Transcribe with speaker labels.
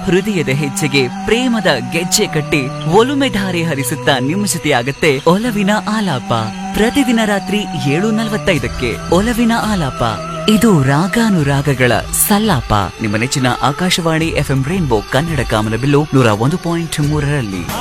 Speaker 1: ಹೃದಯದ ಹೆಜ್ಜೆಗೆ ಪ್ರೇಮದ ಗೆಜ್ಜೆ ಕಟ್ಟಿ ಒಲುಮೆ ಧಾರೆ ಹರಿಸುತ್ತಾ ನಿಮ್ಮ ಜೊತೆಯಾಗತ್ತೆ ಒಲವಿನ ಆಲಾಪ. ಪ್ರತಿದಿನ ರಾತ್ರಿ 7:45ಕ್ಕೆ ಒಲವಿನ ಆಲಾಪ. ಇದು ರಾಗಾನುರಾಗಗಳ ಸಲ್ಲಾಪ. ನಿಮ್ಮ ನೆಚ್ಚಿನ ಆಕಾಶವಾಣಿ FM ರೈನ್ಬೋ ಕನ್ನಡ ಕಾಮನಬಿಲ್ಲು 101.3ರಲ್ಲಿ.